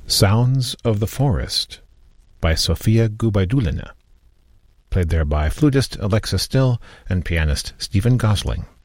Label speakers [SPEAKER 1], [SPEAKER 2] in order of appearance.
[SPEAKER 1] Sounds of the Forest by Sofia Gubaidulina, played there by flutist Alexa Still and pianist Stephen Gosling.